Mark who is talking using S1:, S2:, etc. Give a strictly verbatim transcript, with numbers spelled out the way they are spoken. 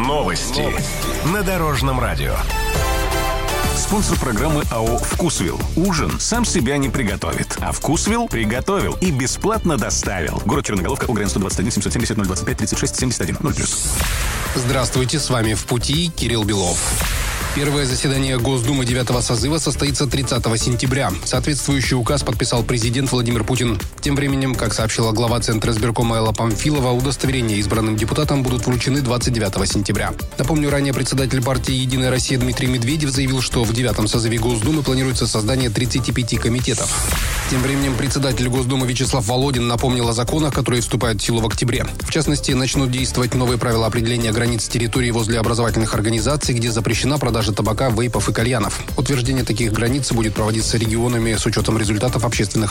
S1: Новости на Дорожном радио.
S2: Спонсор программы АО «Вкусвилл». Ужин сам себя не приготовит, а «Вкусвилл» приготовил и бесплатно доставил. Город Черноголовка, УГРН сто двадцать один семьсот семьдесят ноль двадцать пять тридцать шесть семьдесят один ноль плюс.
S3: Здравствуйте, с вами «В пути» Кирилл Белов. Первое заседание Госдумы девятого созыва состоится тридцатого сентября. Соответствующий указ подписал президент Владимир Путин. Тем временем, как сообщила глава Центра избиркома Элла Памфилова, удостоверения избранным депутатам будут вручены двадцать девятого сентября. Напомню, ранее председатель партии «Единая Россия» Дмитрий Медведев заявил, что в девятом созыве Госдумы планируется создание тридцати пяти комитетов. Тем временем председатель Госдумы Вячеслав Володин напомнил о законах, которые вступают в силу в октябре. В частности, начнут действовать новые правила определения границ территории возле образовательных организаций, где запрещена продажа табака, вейпов и кальянов. Утверждение таких границ будет проводиться регионами с учетом результатов общественных